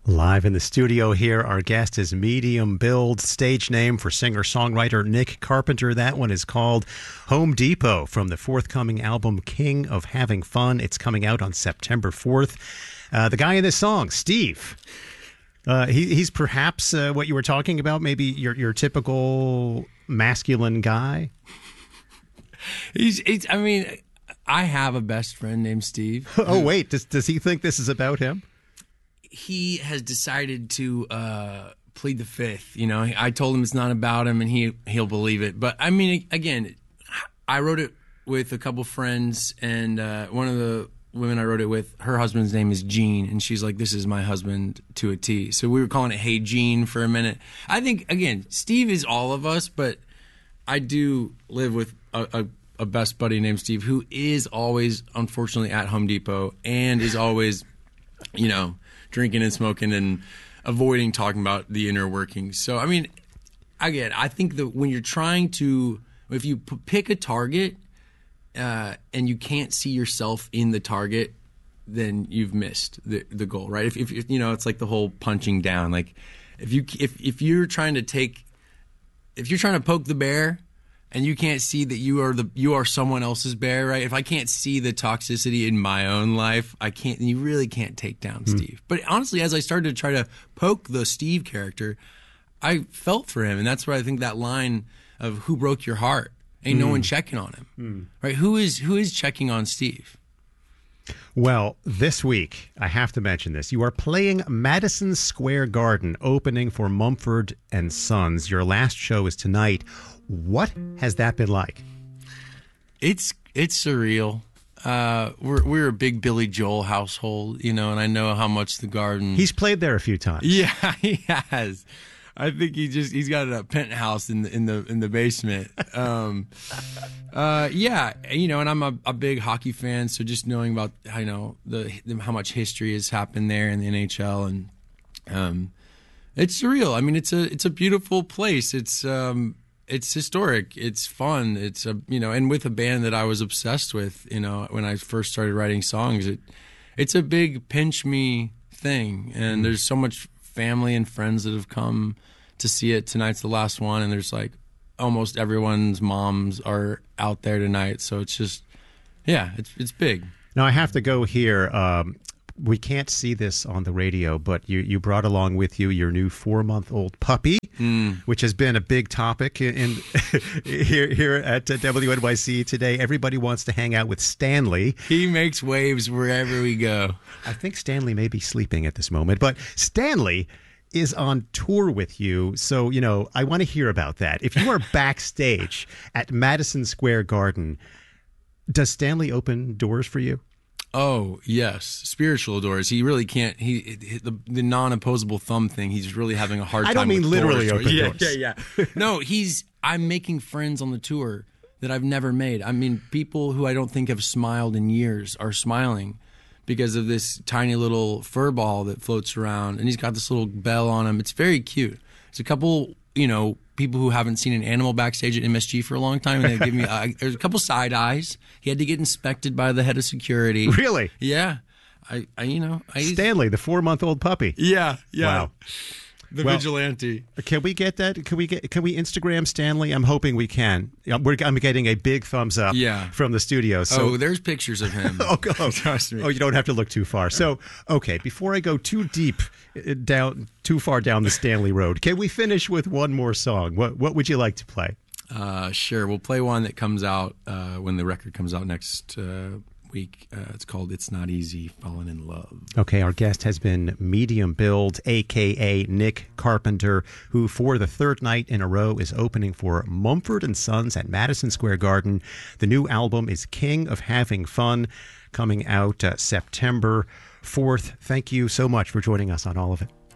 Live in the studio here, our guest is Medium Build, stage name for singer-songwriter Nick Carpenter. That one is called Home Depot from the forthcoming album King of Having Fun. It's coming out on September 4th. The guy in this song, Steve, he's perhaps what you were talking about, maybe your typical masculine guy. I mean, I have a best friend named Steve. Oh, wait, does he think this is about him? He has decided to plead the fifth. You know, I told him it's not about him, and he'll believe it. But I mean, again, I wrote it with a couple friends, and one of the women I wrote it with, her husband's name is Gene, and she's like, "This is my husband to a T." So we were calling it "Hey Gene" for a minute. I think, again, Steve is all of us, but I do live with a best buddy named Steve, who is always, unfortunately, at Home Depot and is always, you know, drinking and smoking and avoiding talking about the inner workings. So, I mean, again, I think that when you're trying to, if you pick a target and you can't see yourself in the target, then you've missed the goal, right? If you know, it's like the whole punching down. Like if you're trying to poke the bear and you can't see that you are someone else's bear, right? If I can't see the toxicity in my own life, you really can't take down Steve. But honestly, as I started to try to poke the Steve character, I felt for him, and that's where I think that line of "Who broke your heart?" Ain't no one checking on him, right? Who is checking on Steve? Well, this week, I have to mention this. You are playing Madison Square Garden, opening for Mumford & Sons. Your last show is tonight. What has that been like? It's surreal. We're a big Billy Joel household, you know, and I know how much the Garden. He's played there a few times. Yeah, he has. I think he's got a penthouse in the basement. Yeah, you know, and I'm a big hockey fan, so just knowing about how much history has happened there in the NHL, and it's surreal. I mean, it's a beautiful place. It's historic. It's fun. It's and with a band that I was obsessed with, you know, when I first started writing songs, it's a big pinch me thing, and there's so much family and friends that have come to see it. Tonight's the last one, and there's like almost everyone's moms are out there tonight, so it's just, yeah, it's big. Now I have to go here. We can't see this on the radio, but you brought along with you your new 4-month-old puppy, which has been a big topic in here at WNYC today. Everybody wants to hang out with Stanley. He makes waves wherever we go. I think Stanley may be sleeping at this moment, but Stanley is on tour with you, so you know I want to hear about that. If you are backstage at Madison Square Garden, does Stanley open doors for you? Oh, yes. Spiritual doors. He really can't. The non-opposable thumb thing, he's really having a hard time with. I don't mean literally doors. open doors. Yeah. No, I'm making friends on the tour that I've never made. I mean, people who I don't think have smiled in years are smiling because of this tiny little fur ball that floats around, and he's got this little bell on him. It's very cute. There's a couple, people who haven't seen an animal backstage at MSG for a long time, and they give me there's a couple side eyes. He had to get inspected by the head of security. Really? Yeah. Stanley, the 4-month-old puppy. Yeah. Wow. The vigilante. Can we get that? Can we Instagram Stanley? I'm hoping we can. I'm getting a big thumbs up from the studio. So there's pictures of him. Trust me. Oh, you don't have to look too far. So, okay, before I go too far down the Stanley road, can we finish with one more song? What would you like to play? Sure. We'll play one that comes out when the record comes out next week. It's called "It's Not Easy Falling in Love." Okay, our guest has been Medium Build, a.k.a. Nick Carpenter, who for the third night in a row is opening for Mumford & Sons at Madison Square Garden. The new album is King of Having Fun, coming out September 4th. Thank you so much for joining us on all of it.